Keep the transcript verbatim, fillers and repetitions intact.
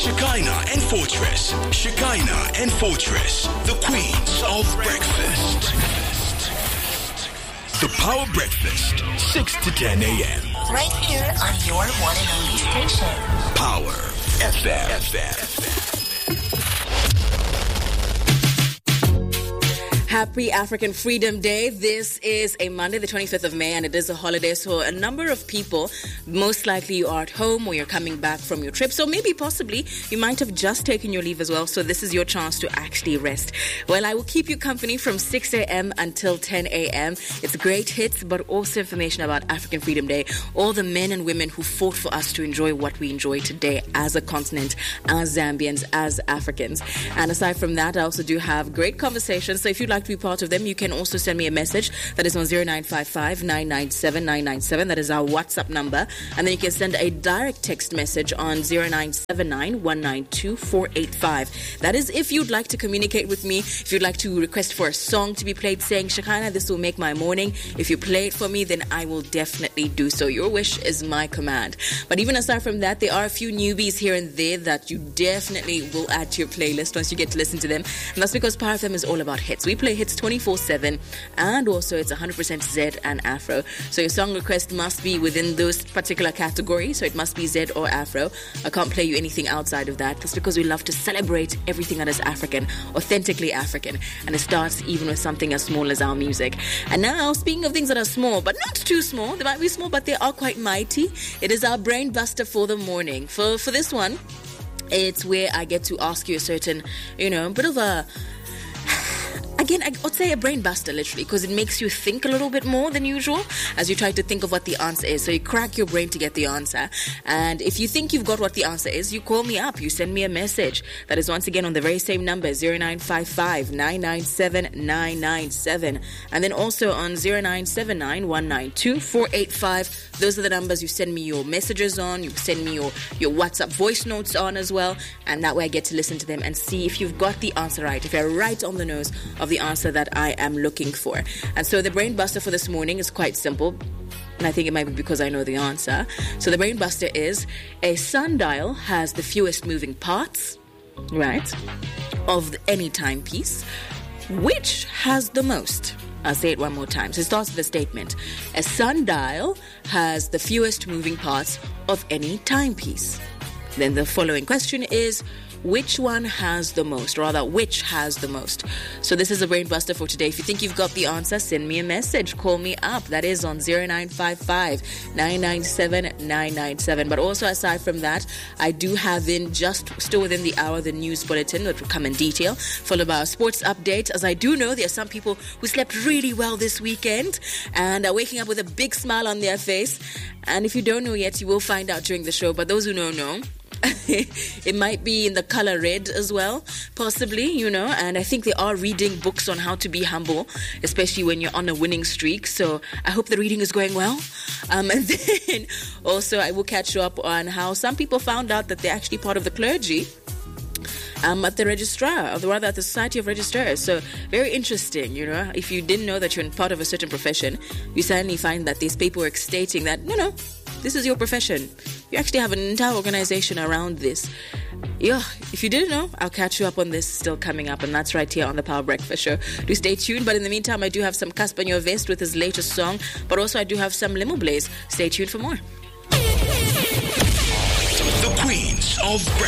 Shekinah and Fortress. Shekinah and Fortress, the queens of breakfast. The Power Breakfast, six to ten a.m. Right here on your one and only station. Power F M. F M. Happy African Freedom Day. This is a Monday, the twenty-fifth of May, and it is a holiday. So a number of people, most likely you are at home or you're coming back from your trip. So maybe possibly you might have just taken your leave as well. So this is your chance to actually rest. Well, I will keep you company from six a.m. until ten a.m. It's great hits, but also information about African Freedom Day. All the men and women who fought for us to enjoy what we enjoy today as a continent, as Zambians, as Africans. And aside from that, I also do have great conversations. So if you'd like to be part of them, you can also send me a message that is on zero nine five five, nine nine seven, nine nine seven. That is our WhatsApp number. And then you can send a direct text message on zero nine seven nine, one nine two, four eight five. That is if you'd like to communicate with me, if you'd like to request for a song to be played saying, Shekinah, this will make my morning. If you play it for me, then I will definitely do so. Your wish is my command. But even aside from that, there are a few newbies here and there that you definitely will add to your playlist once you get to listen to them. And that's because Power F M is all about hits. We play hits twenty-four seven, and also it's one hundred percent Z and Afro. So your song request must be within those particular categories. So it must be Z or Afro. I can't play you anything outside of that. That's because we love to celebrate everything that is African, authentically African. And it starts even with something as small as our music. And now, speaking of things that are small, but not too small, they might be small, but they are quite mighty. It is our brain buster for the morning. For, for this one, it's where I get to ask you a certain, you know, bit of a... Again, I would say a brain buster, literally, because it makes you think a little bit more than usual as you try to think of what the answer is. So you crack your brain to get the answer. And if you think you've got what the answer is, you call me up. You send me a message. That is once again on the very same number, zero nine five five, nine nine seven, nine nine seven. And then also on zero nine seven nine, one nine two, four eight five. Those are the numbers you send me your messages on. You send me your, your WhatsApp voice notes on as well. And that way I get to listen to them and see if you've got the answer right, if you're right on the nose of the answer that I am looking for. And so the brain buster for this morning is quite simple. And I think it might be because I know the answer. So the brain buster is, a sundial has the fewest moving parts, right, of any timepiece. Which has the most? I'll say it one more time. So it starts with a statement. A sundial has the fewest moving parts of any timepiece. Then the following question is, which one has the most? Rather, which has the most? So this is a brain buster for today. If you think you've got the answer, send me a message. Call me up. That is on zero nine five five, nine nine seven, nine nine seven. But also aside from that, I do have in just still within the hour the news bulletin that will come in detail, followed by a sports update. As I do know, there are some people who slept really well this weekend and are waking up with a big smile on their face. And if you don't know yet, you will find out during the show. But those who know, know. It might be in the color red as well, possibly, you know, and I think they are reading books on how to be humble, especially when you're on a winning streak. So I hope the reading is going well. Um, and then also I will catch you up on how some people found out that they're actually part of the clergy Um, at the registrar, or rather at the Society of Registrars. So very interesting, you know. If you didn't know that you're part of a certain profession, you suddenly find that there's paperwork stating that, no, no, this is your profession. You actually have an entire organization around this. Yeah, if you didn't know, I'll catch you up on this still coming up, and that's right here on the Power Breakfast Show. Do stay tuned, but in the meantime, I do have some Casper Nyovest with his latest song, but also I do have some Limo Blaze. Stay tuned for more. The queens of